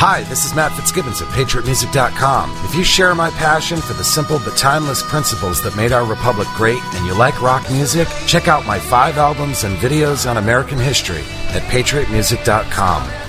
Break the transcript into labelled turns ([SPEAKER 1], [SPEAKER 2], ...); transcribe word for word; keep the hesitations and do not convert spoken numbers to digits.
[SPEAKER 1] Hi, this is Matt Fitzgibbons at Patriot Music dot com. If you share my passion for the simple but timeless principles that made our republic great and you like rock music, check out my five albums and videos on American history at Patriot Music dot com.